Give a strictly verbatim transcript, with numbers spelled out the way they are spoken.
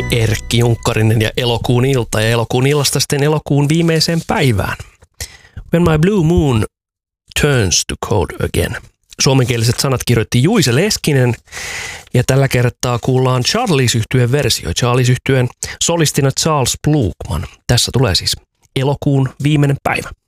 Erkki Junkkarinen ja elokuun ilta ja elokuun illasta sitten elokuun viimeiseen päivään. When my blue moon turns to cold again. Suomenkieliset sanat kirjoitti Juise Leskinen ja tällä kertaa kuullaan Charlies-yhtyeen versio. Charlies-yhtyeen solistina Charles Blukman. Tässä tulee siis elokuun viimeinen päivä.